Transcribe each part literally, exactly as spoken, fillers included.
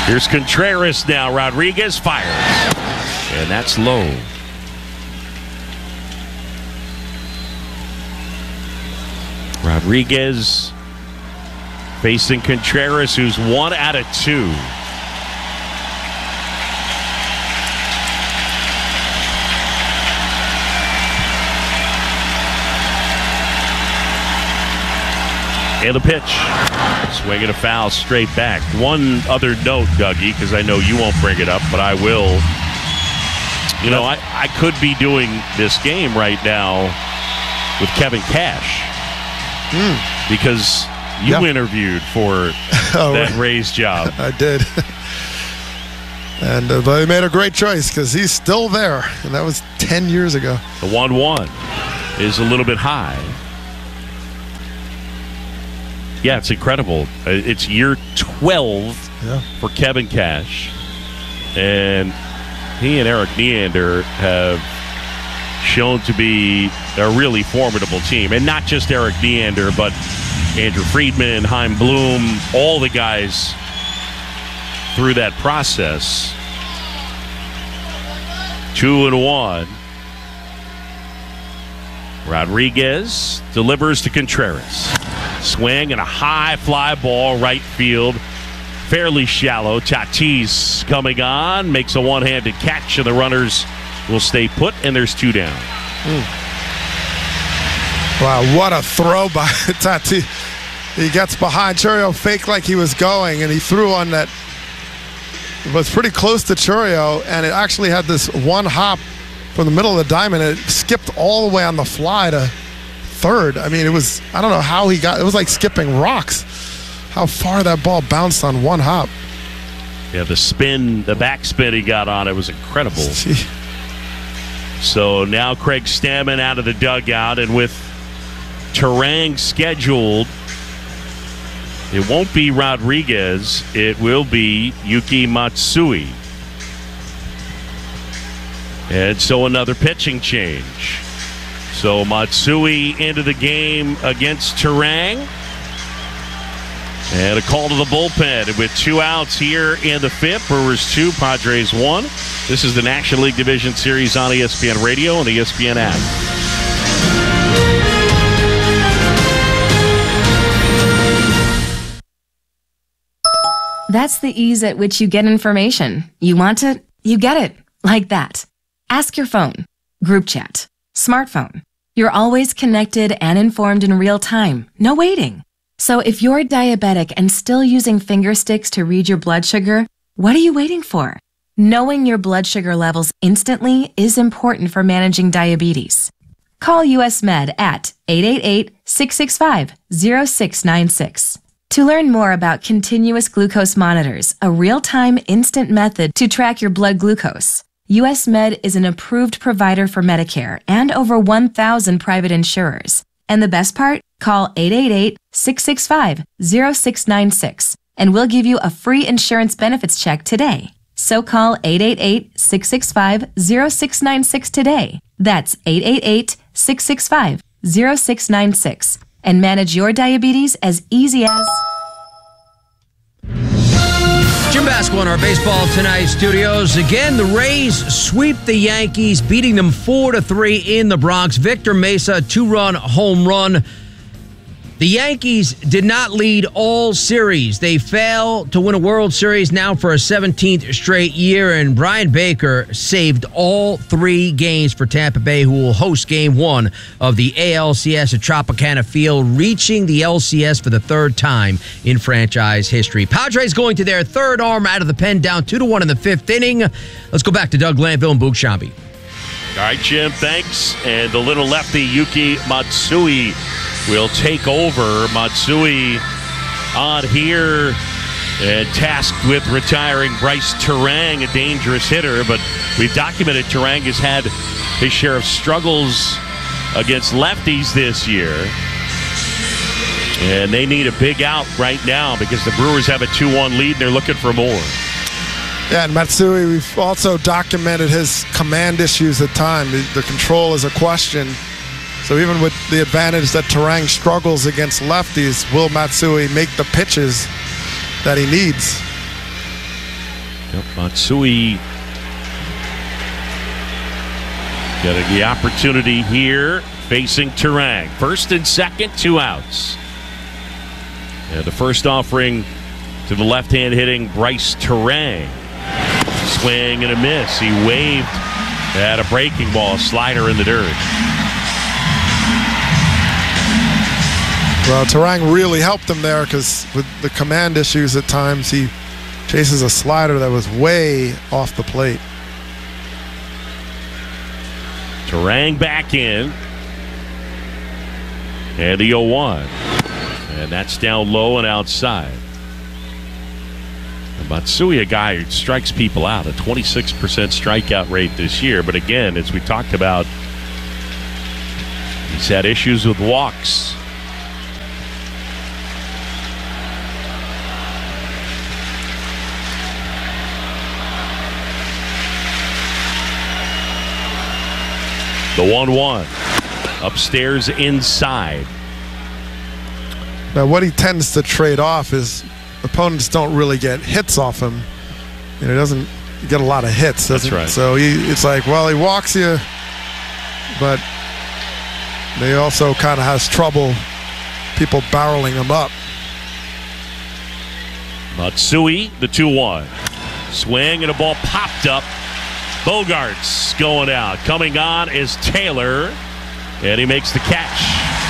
Here's Contreras now. Rodriguez fires. And that's low. Rodriguez facing Contreras, who's one out of two. And the pitch. Swinging a foul straight back. One other note, Dougie, because I know you won't bring it up, but I will. You know, I, I could be doing this game right now with Kevin Cash. Mm. Because you yep. interviewed for oh, that Rays job. I did. And uh, they made a great choice because he's still there. And that was ten years ago. The one one is a little bit high. Yeah, it's incredible. It's year twelve yeah. for Kevin Cash. And he and Eric Neander have shown to be a really formidable team. And not just Eric Neander, but Andrew Friedman, Chaim Bloom, all the guys through that process. Two and one. Rodriguez delivers to Contreras. Swing and a high fly ball right field. Fairly shallow. Tatis coming on. Makes a one-handed catch, and the runners will stay put, and there's two down. Mm. Wow, what a throw by Tatis. He gets behind Chourio, fake like he was going, and he threw on that. It was pretty close to Chourio, and it actually had this one hop from the middle of the diamond. It skipped all the way on the fly to third. I mean, it was, I don't know how he got, it was like skipping rocks. How far that ball bounced on one hop. Yeah, the spin, the back spin he got on it was incredible. Gee. So now Craig Stammen out of the dugout, and with Turang scheduled, it won't be Rodriguez, it will be Yuki Matsui. And so another pitching change. So Matsui into the game against Turang. And a call to the bullpen with two outs here in the fifth. Brewers two, Padres one. This is the National League Division Series on E S P N Radio and the E S P N app. That's the ease at which you get information. You want it, you get it. Like that. Ask your phone. Group chat. Smartphone. You're always connected and informed in real time. No waiting. So if you're diabetic and still using finger sticks to read your blood sugar, what are you waiting for? Knowing your blood sugar levels instantly is important for managing diabetes. Call U S Med at eight eight eight, six six five, zero six nine six. To learn more about continuous glucose monitors, a real-time instant method to track your blood glucose, U S Med is an approved provider for Medicare and over one thousand private insurers. And the best part? Call eight eight eight, six six five, zero six nine six and we'll give you a free insurance benefits check today. So call eight eight eight, six six five, zero six nine six today. That's eight eight eight, six six five, zero six nine six and manage your diabetes as easy as... Jim Basco in our Baseball Tonight studios. Again, the Rays sweep the Yankees, beating them four to three in the Bronx. Victor Mesa, two-run home run. The Yankees did not lead all series. They failed to win a World Series now for a seventeenth straight year, and Brian Baker saved all three games for Tampa Bay, who will host Game one of the A L C S at Tropicana Field, reaching the L C S for the third time in franchise history. Padres going to their third arm out of the pen, down two to one in the fifth inning. Let's go back to Doug Glanville and Boog Sciambi. All right, Jim, thanks. And the little lefty, Yuki Matsui, will take over. Matsui on here and tasked with retiring Bryce Turang, a dangerous hitter. But we've documented Turang has had his share of struggles against lefties this year. And they need a big out right now because the Brewers have a two one lead and they're looking for more. Yeah, and Matsui, we've also documented his command issues at times. The control is a question. So even with the advantage that Turang struggles against lefties, will Matsui make the pitches that he needs? Yep, Matsui getting the opportunity here, facing Turang. First and second, two outs. And the first offering to the left-hand hitting Bryce Turang. Swing and a miss. He waved at a breaking ball, slider in the dirt. Well, Turang really helped him there because with the command issues at times, he chases a slider that was way off the plate. Turang back in. And the oh one. And that's down low and outside. And Matsui, a guy who strikes people out, a twenty-six percent strikeout rate this year. But again, as we talked about, he's had issues with walks. The one one. Upstairs inside. Now, what he tends to trade off is opponents don't really get hits off him. You know, he doesn't get a lot of hits. That's right. So he, it's like, well, he walks you, but he also kind of has trouble people barreling him up. Matsui, the two one. Swing and a ball popped up. Bogarts going out. Coming on is Taylor, and he makes the catch.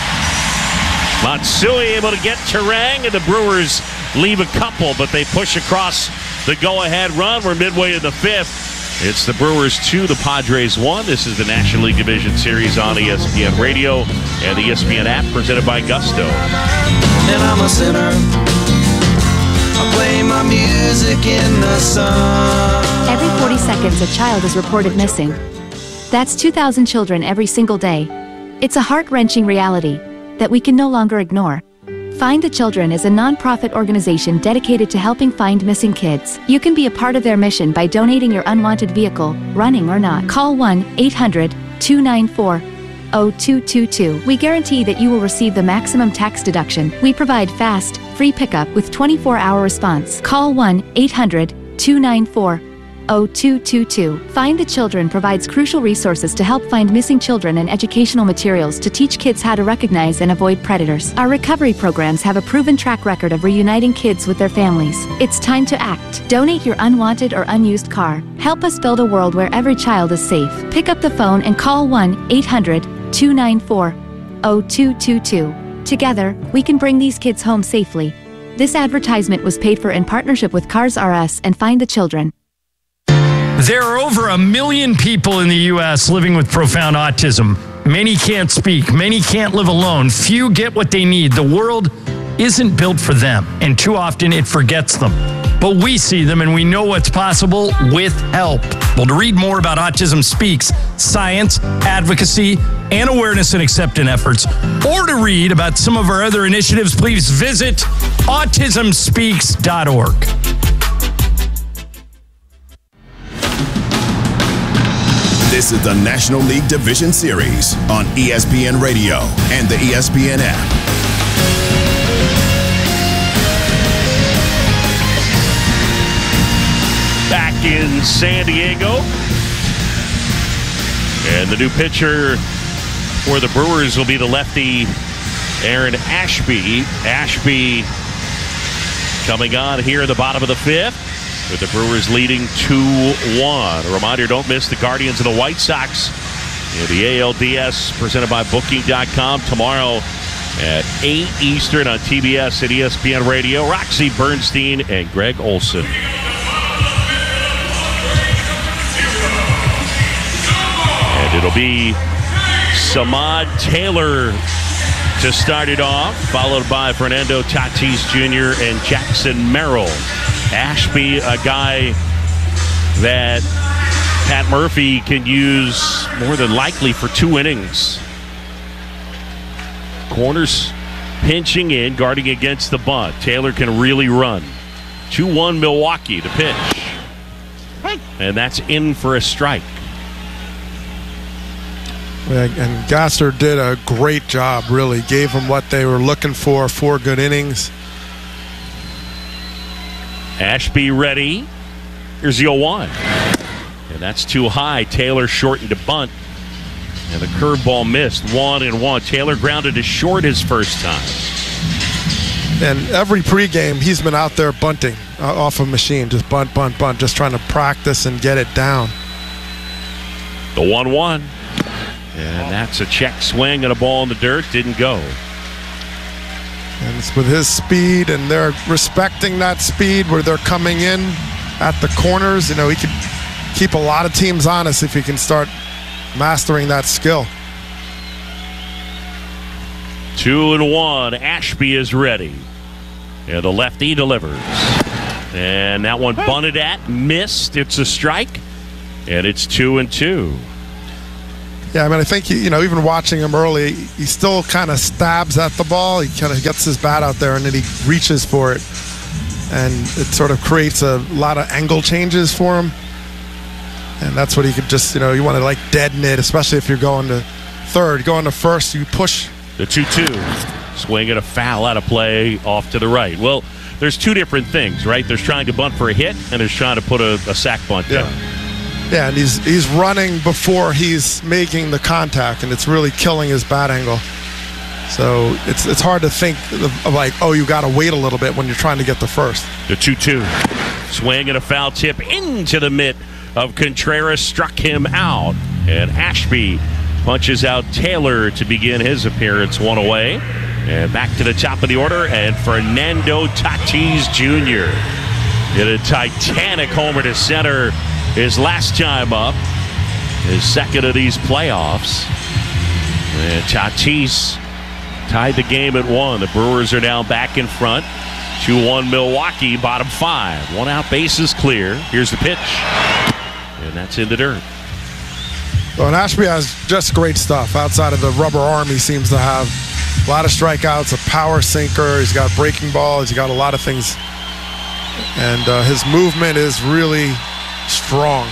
Matsui able to get Turang, and the Brewers leave a couple, but they push across the go-ahead run. We're midway in the fifth. It's the Brewers two, the Padres one. This is the National League Division Series on E S P N Radio and the E S P N app, presented by Gusto. And I'm a sinner. I play my music in the sun. Every forty seconds, a child is reported missing. That's two thousand children every single day. It's a heart-wrenching reality that we can no longer ignore. Find the Children is a non-profit organization dedicated to helping find missing kids. You can be a part of their mission by donating your unwanted vehicle, running or not. Call one eight hundred two nine four oh two two two. We guarantee that you will receive the maximum tax deduction. We provide fast, free pickup with twenty-four hour response. Call one eight hundred two nine four oh two two two. Find the Children provides crucial resources to help find missing children and educational materials to teach kids how to recognize and avoid predators. Our recovery programs have a proven track record of reuniting kids with their families. It's time to act. Donate your unwanted or unused car. Help us build a world where every child is safe. Pick up the phone and call one eight hundred two nine four oh two two two. Together, we can bring these kids home safely. This advertisement was paid for in partnership with Cars R Us and Find the Children. There are over a million people in the U S living with profound autism. Many can't speak. Many can't live alone. Few get what they need. The world isn't built for them, and too often it forgets them. But we see them, and we know what's possible with help. Well, to read more about Autism Speaks, science, advocacy, and awareness and acceptance efforts, or to read about some of our other initiatives, please visit autism speaks dot org. This is the National League Division Series on E S P N Radio and the E S P N app. Back in San Diego. And the new pitcher for the Brewers will be the lefty Aaron Ashby. Ashby coming on here at the bottom of the fifth, with the Brewers leading two one. A reminder, don't miss the Guardians of the White Sox in the A L D S, presented by Booking dot com tomorrow at eight Eastern on T B S and E S P N Radio. Roxy Bernstein and Greg Olson. And it'll be Samad Taylor to start it off, followed by Fernando Tatis Junior and Jackson Merrill. Ashby, a guy that Pat Murphy can use more than likely for two innings. Corners pinching in, guarding against the bunt. Taylor can really run. two one Milwaukee to pitch. And that's in for a strike. Yeah, and Gasser did a great job, really. Gave them what they were looking for, four good innings. Ashby ready. Here's the oh one. And that's too high. Taylor shortened to bunt. And the curveball missed. One and one. Taylor grounded to short his first time. And every pregame, he's been out there bunting uh, off a machine. Just bunt, bunt, bunt. Just trying to practice and get it down. The one one. And that's a check swing and a ball in the dirt. Didn't go. And it's with his speed, and they're respecting that speed where they're coming in at the corners. You know, he could keep a lot of teams honest if he can start mastering that skill. Two and one. Ashby is ready. And the lefty delivers. And that one bunted at, missed. It's a strike. And it's two and two. Yeah, I mean, I think, he, you know, even watching him early, he still kind of stabs at the ball. He kind of gets his bat out there, and then he reaches for it. And it sort of creates a lot of angle changes for him. And that's what he could just, you know, you want to like deaden it, especially if you're going to third. Going to first, you push. The two two. Swing and a foul out of play off to the right. Well, there's two different things, right? There's trying to bunt for a hit, and there's trying to put a, a sac bunt yeah. down. Yeah, and he's he's running before he's making the contact, and it's really killing his bat angle. So it's it's hard to think of, of like, oh, you got to wait a little bit when you're trying to get the first. The two two. Swing and a foul tip into the mitt of Contreras, struck him out. And Ashby punches out Taylor to begin his appearance, one away. And back to the top of the order, and Fernando Tatis Junior did a titanic homer to center his last time up, his second of these playoffs. And Tatis tied the game at one. The Brewers are now back in front. two one Milwaukee, bottom five. One out, bases clear. Here's the pitch. And that's in the dirt. Well, and Ashby has just great stuff. Outside of the rubber arm, he seems to have a lot of strikeouts, a power sinker. He's got breaking ball. He's got a lot of things. And uh, his movement is really strong.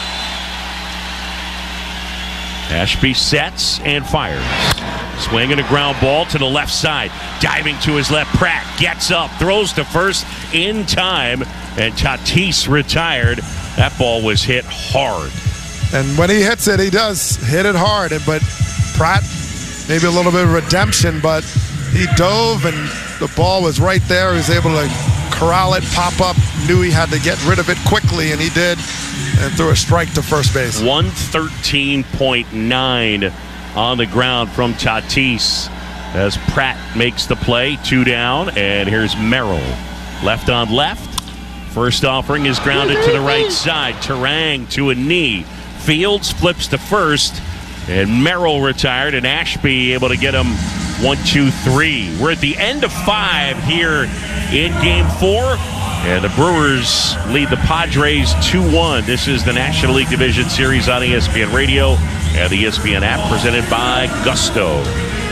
Ashby sets and fires. Swinging a ground ball to the left side. Diving to his left. Pratt gets up, throws to first in time, and Tatis retired. That ball was hit hard. And when he hits it, he does hit it hard. But Pratt, maybe a little bit of redemption, but he dove and the ball was right there. He was able to corral it, pop up, knew he had to get rid of it quickly, and he did, and threw a strike to first base. one thirteen point nine on the ground from Tatis as Pratt makes the play. Two down, and here's Merrill. Left on left. First offering is grounded to the right side. Terang to a knee. Fields flips to first, and Merrill retired, and Ashby able to get him one, two, three. We're at the end of five here in game four, and the Brewers lead the Padres two one. This is the National League Division Series on E S P N Radio and the E S P N app, presented by Gusto.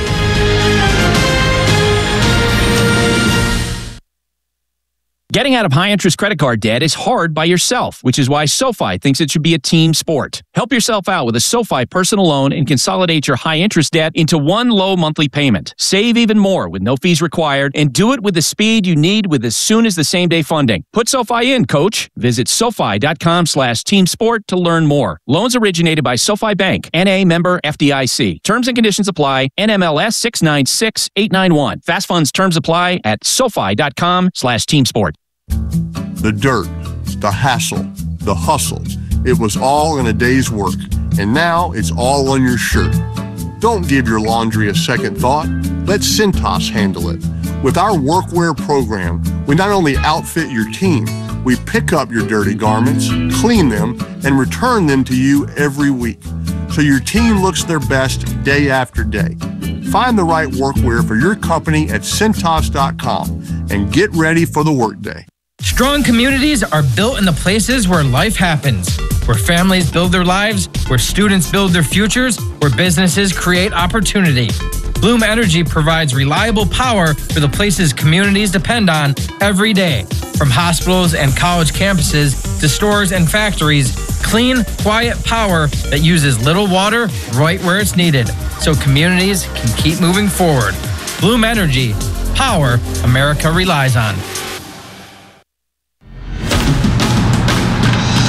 Getting out of high-interest credit card debt is hard by yourself, which is why SoFi thinks it should be a team sport. Help yourself out with a SoFi personal loan and consolidate your high-interest debt into one low monthly payment. Save even more with no fees required, and do it with the speed you need with as soon as the same-day funding. Put SoFi in, coach. Visit SoFi.com slash team sport to learn more. Loans originated by SoFi Bank, N A member F D I C. Terms and conditions apply. N M L S six nine six eight nine one. Fast funds terms apply at SoFi.com slash team sport. The dirt, the hassle, the hustle. It was all in a day's work, and now it's all on your shirt. Don't give your laundry a second thought. Let Cintas handle it. With our workwear program, we not only outfit your team, we pick up your dirty garments, clean them, and return them to you every week, so your team looks their best day after day. Find the right workwear for your company at Cintas dot com and get ready for the workday. Strong communities are built in the places where life happens, where families build their lives, where students build their futures, where businesses create opportunity. Bloom Energy provides reliable power for the places communities depend on every day. From hospitals and college campuses to stores and factories, clean, quiet power that uses little water right where it's needed, so communities can keep moving forward. Bloom Energy, power America relies on.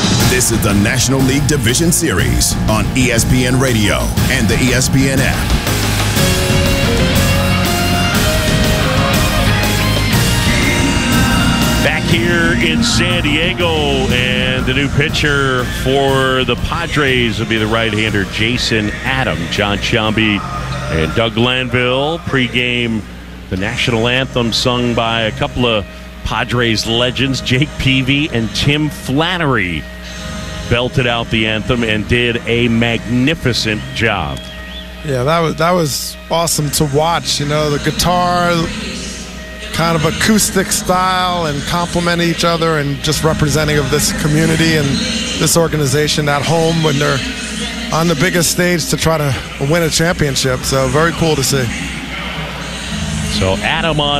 This is the National League Division Series on E S P N Radio and the E S P N app. Back here in San Diego, and the new pitcher for the Padres will be the right-hander Jason Adam. John Sciambi and Doug Glanville pregame the national anthem sung by a couple of Padres legends, Jake Peavy and Tim Flannery, belted out the anthem and did a magnificent job. Yeah, that was that was awesome to watch. You know, the guitar, kind of acoustic style, and complement each other, and just representing of this community and this organization at home when they're on the biggest stage to try to win a championship. So very cool to see. So Adam on